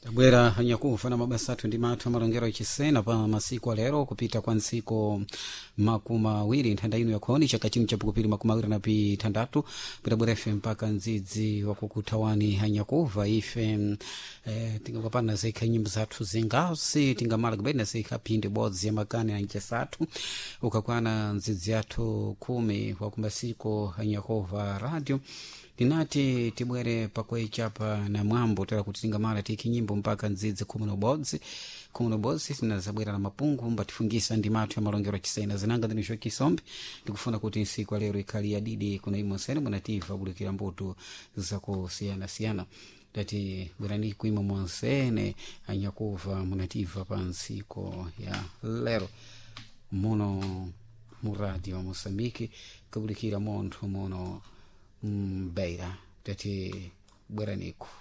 Bwera hanyakufa na mabasatu ndi mathu amalongero ichisena pa masiku alero kupita kwa nsiku makumawiri nthanda ino yakhoni chaka chinu chapukupiri makumawiri na pi thandatu bwera FM mpaka ndzidzi wakukutawani hanyakuva ife tingakapana zikha nyimbo zathu zingasi tingamala kubena zikha phindi bodzi ya makani na nchesathu ukakwana ndzidzi yathu 10 wakumbasiko hanyakuva radio tinati tibwere pakwechapa na mwambo tera kuti tingamala tiki nyimbo mpaka ndzidzi 10 tinazabwera na mapungu mbatifungisa ndi mathu ya malongero chisena zinanga ndinisho kisombe tikufuna kuti nsiku lero ikhali ya didi kuna imonsene munativa bulikira mbuto zakusiyana tati bwerani kuima monsene anyakuva munativa pa nsiko ya lero muno mu radio Mosambiki kabulikira monthu muno Beira tati bweraniku